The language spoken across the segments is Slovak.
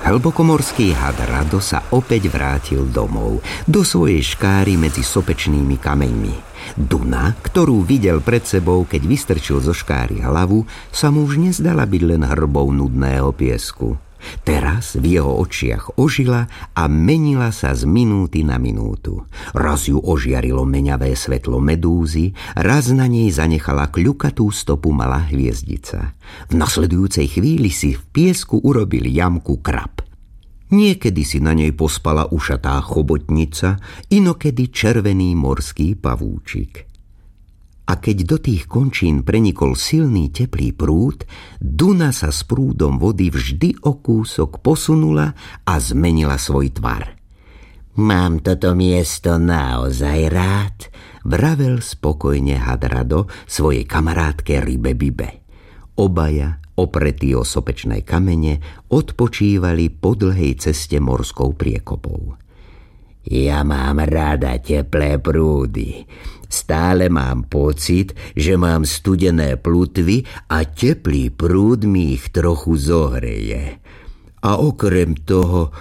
Hlbokomorský had Rado sa opäť vrátil domov, do svojej škáry medzi sopečnými kameňmi. Duna, ktorú videl pred sebou, keď vystrčil zo škáry hlavu, sa mu už nezdala byť len hrbou nudného piesku. Teraz v jeho očiach ožila a menila sa z minúty na minútu. Raz ju ožiarilo meňavé svetlo medúzy, raz na nej zanechala kľukatú stopu malá hviezdica. V nasledujúcej chvíli si v piesku urobil jamku krab. Niekedy si na nej pospala ušatá chobotnica, inokedy červený morský pavúčik. A keď do tých končín prenikol silný teplý prúd, Duna sa s prúdom vody vždy o kúsok posunula a zmenila svoj tvar. Mám toto miesto naozaj rád, vravel spokojne had Rado svojej kamarátke rybe Bibe. Obaja, opretí o sopečné kamene, odpočívali po dlhej ceste morskou priekopou. Ja mám rada teplé prúdy. Stále mám pocit, že mám studené plutvy a teplý prúd mi ich trochu zohreje. A okrem toho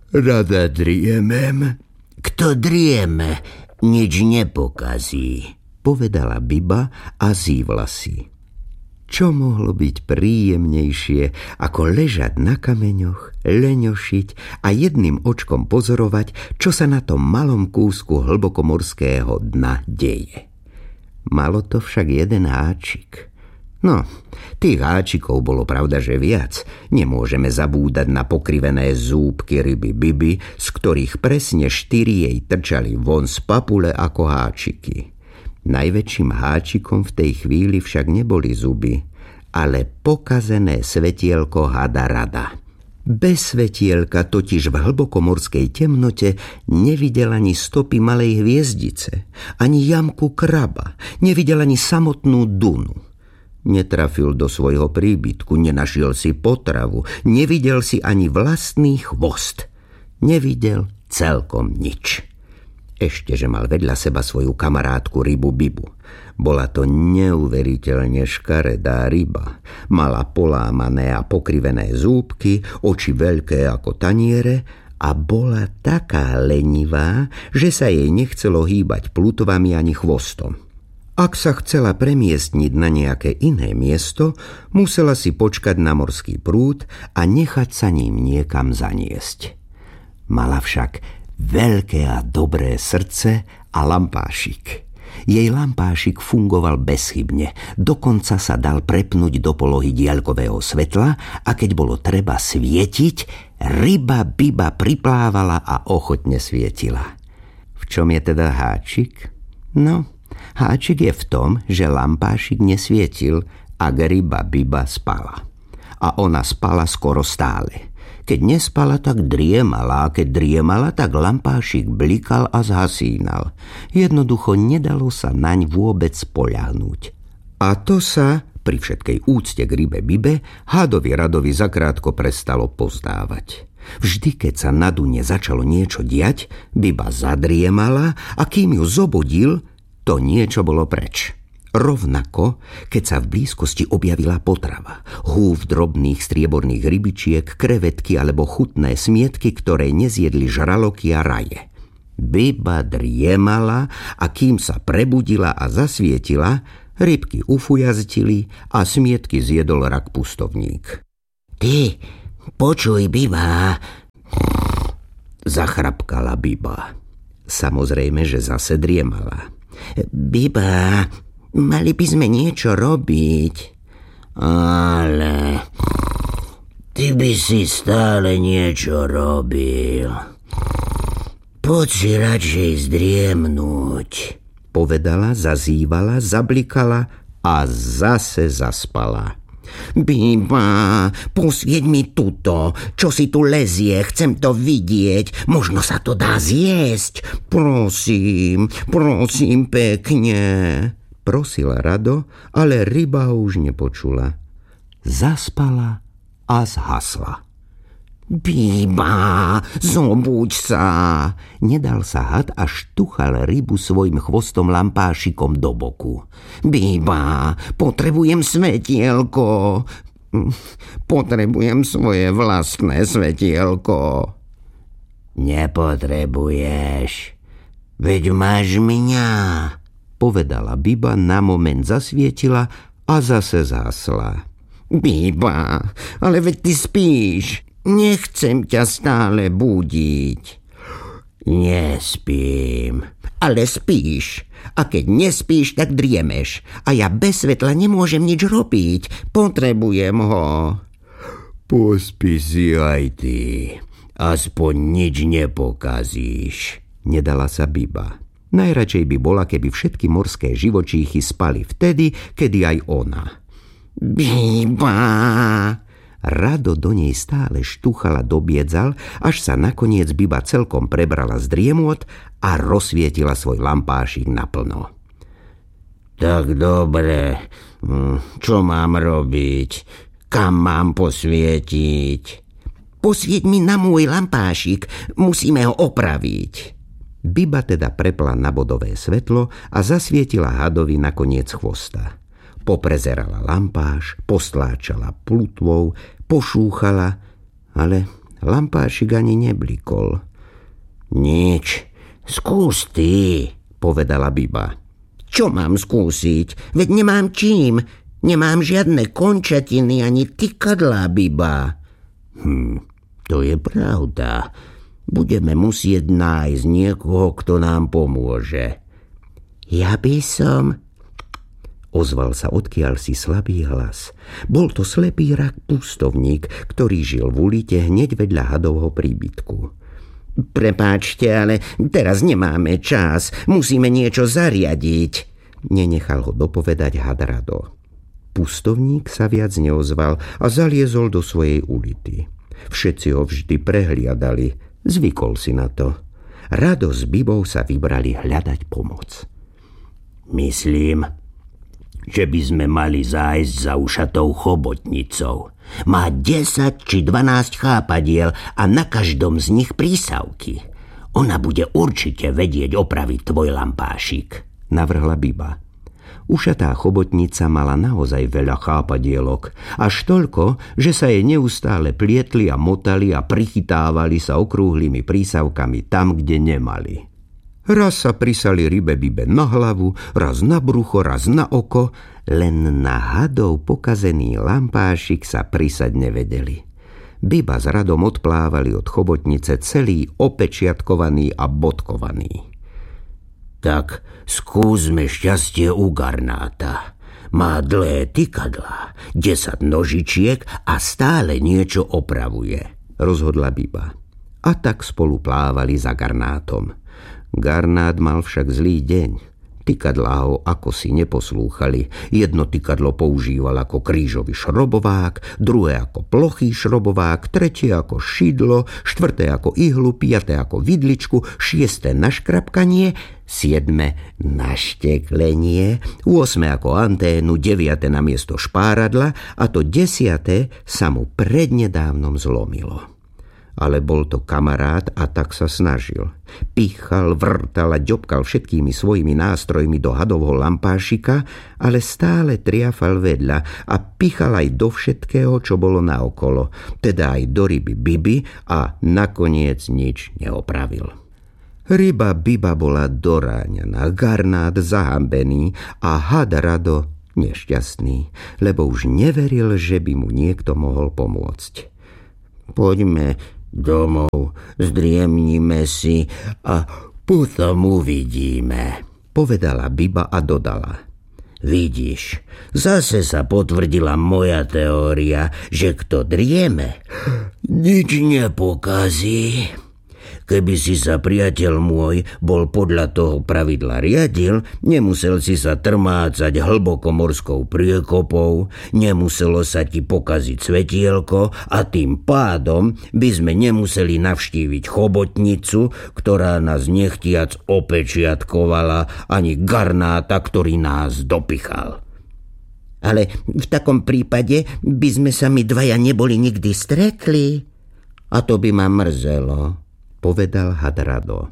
rada driemem. Kto drieme, nič nepokazí, povedala Biba a zívla si. Čo mohlo byť príjemnejšie, ako ležať na kameňoch, leňošiť a jedným očkom pozorovať, čo sa na tom malom kúsku hlbokomorského dna deje. Malo to však jeden háčik. No, tých háčikov bolo pravda, že viac. Nemôžeme zabúdať na pokrivené zúbky ryby Biby, z ktorých presne 4 jej trčali von z papule ako háčiky. Najväčším háčikom v tej chvíli však neboli zuby, ale pokazené svetielko hada Rada. Bez svetielka totiž v hlbokomorskej temnote nevidel ani stopy malej hviezdice, ani jamku kraba, nevidel ani samotnú Dunu. Netrafil do svojho príbytku, nenašiel si potravu, nevidel si ani vlastný chvost. Nevidel celkom nič. Ešte, že mal vedľa seba svoju kamarátku rybu Bibu. Bola to neuveriteľne škaredá ryba. Mala polámané a pokrivené zúbky, oči veľké ako taniere a bola taká lenivá, že sa jej nechcelo hýbať plutvami ani chvostom. Ak sa chcela premiestniť na nejaké iné miesto, musela si počkať na morský prúd a nechať sa ním niekam zaniesť. Mala však veľké a dobré srdce a lampášik. Jej lampášik fungoval bezchybne, dokonca sa dal prepnúť do polohy diaľkového svetla a keď bolo treba svietiť, ryba Biba priplávala a ochotne svietila. V čom je teda háčik? No, háčik je v tom, že lampášik nesvietil, ak ryba Biba spala. A ona spala skoro stále. Keď nespala, tak driemala, a keď driemala, tak lampášik blikal a zhasínal. Jednoducho nedalo sa naň vôbec spoľahnúť. A to sa, pri všetkej úcte k rybe Bibe, hadovi Radovi zakrátko prestalo pozdávať. Vždy, keď sa na Dune začalo niečo diať, Biba zadriemala a kým ju zobudil, to niečo bolo preč. Rovnako, keď sa v blízkosti objavila potrava, húf drobných strieborných rybičiek, krevetky alebo chutné smietky, ktoré nezjedli žraloky a raje. Biba driemala a kým sa prebudila a zasvietila, rybky ufujazdili a smietky zjedol rak pustovník. Ty, počuj, Biba, zachrapkala Biba. Samozrejme, že zase driemala. Biba, mali by sme niečo robiť. Ale ty by si stále niečo robil. Poď si radšej zdriemnúť, povedala, zazývala, zablikala a zase zaspala. Biba, posvieť mi tuto, čo si tu lezie, chcem to vidieť, možno sa to dá zjesť. Prosím pekne, prosila Rado, ale ryba ho už nepočula. Zaspala a zhasla. Biba, zobuď sa! Nedal sa had a štuchal rybu svojim chvostom lampášikom do boku. Biba, potrebujem svetielko. Potrebujem svoje vlastné svetielko. Nepotrebuješ, veď máš mňa, povedala Biba, na moment zasvietila a zase zhasla. Biba, ale veď ty spíš. Nechcem ťa stále budiť. Nespím. Ale spíš. A keď nespíš, tak driemeš. A ja bez svetla nemôžem nič robiť. Potrebujem ho. Pospí si aj ty. Aspoň nič nepokazíš. Nedala sa Biba. Najradšej by bola, keby všetky morské živočíchy spali vtedy, kedy aj ona. Biba! Rado do nej stále štúchala dobiedzal, až sa nakoniec Biba celkom prebrala z driemôt a rozsvietila svoj lampášik naplno. Tak dobre, čo mám robiť? Kam mám posvietiť? Posvieť mi na môj lampášik, musíme ho opraviť. Biba teda prepla na bodové svetlo a zasvietila hadovi na koniec chvosta. Poprezerala lampáš, postláčala plutvou, pošúchala, ale lampášik ani neblikol. Nič, skús ty, povedala Biba. Čo mám skúsiť? Veď nemám čím. Nemám žiadne končatiny ani tykadlá, Biba. To je pravda. Budeme musieť nájsť niekoho, kto nám pomôže. Ja by som... Ozval sa odkiaľsi slabý hlas. Bol to slepý rak pustovník, ktorý žil v ulite hneď vedľa hadovho príbytku. Prepáčte, ale teraz nemáme čas. Musíme niečo zariadiť. Nenechal ho dopovedať had Rado. Pustovník sa viac neozval a zaliezol do svojej ulity. Všetci ho vždy prehliadali. Zvykol si na to. Rado s Bibou sa vybrali hľadať pomoc. Myslím, že by sme mali zájsť za ušatou chobotnicou. Má 10 či 12 chápadiel a na každom z nich prísavky. Ona bude určite vedieť opraviť tvoj lampášik, navrhla Biba. Ušatá chobotnica mala naozaj veľa chápadielok, až toľko, že sa jej neustále plietli a motali a prichytávali sa okrúhlymi prísavkami tam, kde nemali. Raz sa prisali rybe Bibe na hlavu, raz na brucho, raz na oko, len na hadov pokazený lampášik sa prisať nevedeli. Biba s Radom odplávali od chobotnice celý opečiatkovaný a bodkovaný. Tak skúsme šťastie u Garnáta. Má dlhé tykadlá, 10 nožičiek a stále niečo opravuje, rozhodla Biba. A tak spolu plávali za Garnátom. Garnát mal však zlý deň. Tykadlá ho akosi neposlúchali. Jedno tykadlo používal ako krížový šrobovák, druhé ako plochý šrobovák, tretie ako šidlo, štvrté ako ihlu, piaté ako vidličku, šiesté na škrapkanie, siedme na šteklenie, 8 ako anténu, 9 na miesto špáradla a to 10 sa mu prednedávnom zlomilo. Ale bol to kamarát a tak sa snažil. Pichal, vrtal a ďobkal všetkými svojimi nástrojmi do hadovho lampášika, ale stále triafal vedľa a pichal aj do všetkého, čo bolo naokolo, teda aj do ryby Biby a nakoniec nič neopravil. Ryba Biba bola doráňaná, Garnát zahambený a had Rado nešťastný, lebo už neveril, že by mu niekto mohol pomôcť. Poďme domov, zdriemnime si a potom uvidíme, povedala Biba a dodala. Vidíš, zase sa potvrdila moja teória, že kto drieme, nič nepokazí. Keby si sa, priateľ môj, bol podľa toho pravidla riadil, nemusel si sa trmácať hlbokomorskou priekopou, nemuselo sa ti pokaziť svetielko a tým pádom by sme nemuseli navštíviť chobotnicu, ktorá nás nechtiac opečiatkovala, ani Garnáta, ktorý nás dopichal. Ale v takom prípade by sme sa my dvaja neboli nikdy stretli. A to by ma mrzelo, povedal had Rado.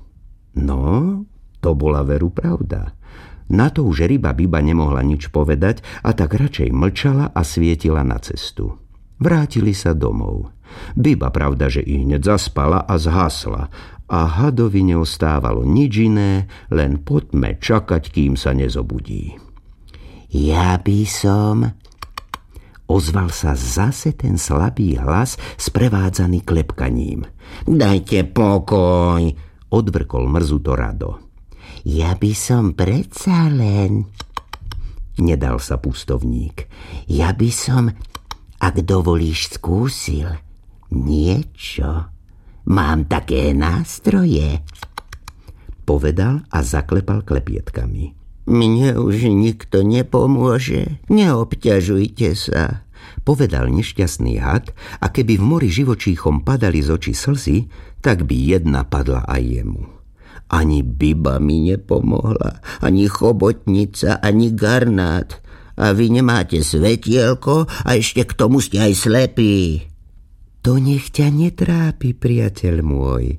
No, to bola veru pravda. Na to už ryba Biba nemohla nič povedať a tak radšej mlčala a svietila na cestu. Vrátili sa domov. Biba pravda, že i hneď zaspala a zhasla a hadovi neostávalo nič iné, len poďme čakať, kým sa nezobudí. Ja by som... Ozval sa zase ten slabý hlas sprevádzaný klepkaním. Dajte pokoj, odvrkol mrzuto Rado. Ja by som predsa len... Nedal sa pustovník. Ja by som, ak dovolíš, skúsil niečo. Mám také nástroje, povedal a zaklepal klepietkami. Mne už nikto nepomôže, neobťažujte sa, povedal nešťastný had, a keby v mori živočíchom padali z očí slzy, tak by jedna padla aj jemu. Ani Biba mi nepomohla, ani chobotnica, ani garnát. A vy nemáte svetielko a ešte k tomu ste aj slepí. To nech ťa netrápi, priateľ môj.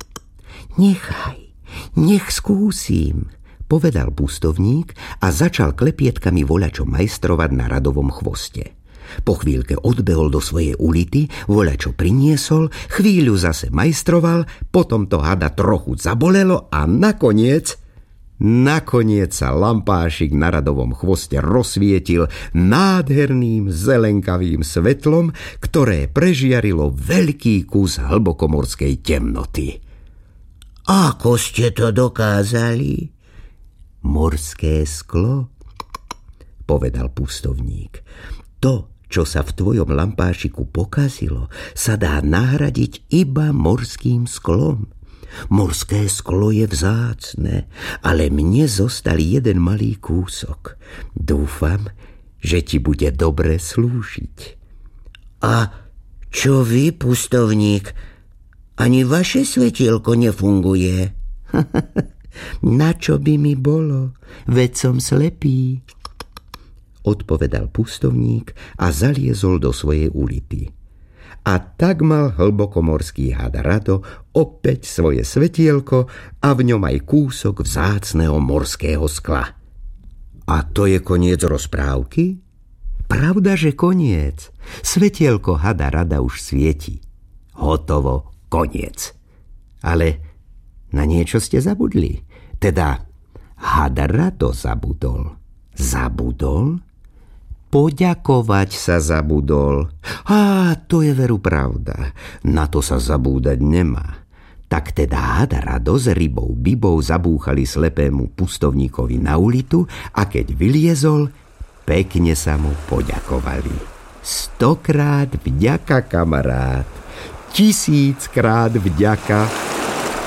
Nech skúsim, povedal pustovník a začal klepietkami voľačo majstrovať na Radovom chvoste. Po chvíľke odbehol do svojej ulity, voľačo priniesol, chvíľu zase majstroval, potom to hada trochu zabolelo a nakoniec sa lampášik na Radovom chvoste rozsvietil nádherným zelenkavým svetlom, ktoré prežiarilo veľký kus hlbokomorskej temnoty. Ako ste to dokázali? Morské sklo, povedal pustovník. To, čo sa v tvojom lampášiku pokazilo, sa dá nahradiť iba morským sklom. Morské sklo je vzácne, ale mne zostal jeden malý kúsok. Dúfam, že ti bude dobre slúžiť. A čo vy, pustovník? Ani vaše svetielko nefunguje. Na čo by mi bolo? Veď som slepý, odpovedal pustovník a zaliezol do svojej ulity. A tak mal hlbokomorský had Rado opäť svoje svetielko a v ňom aj kúsok vzácneho morského skla. A to je koniec rozprávky? Pravda, že koniec. Svetielko hada Rada už svieti. Hotovo, koniec. Ale na niečo ste zabudli. Teda had Rado zabudol. Zabudol? Poďakovať sa zabudol. To je veru pravda. Na to sa zabúdať nemá. Tak teda had Rado s rybou Bibou zabúchali slepému pustovníkovi na ulitu a keď vyliezol, pekne sa mu poďakovali. 100-krát vďaka, kamarát. 1000-krát vďaka.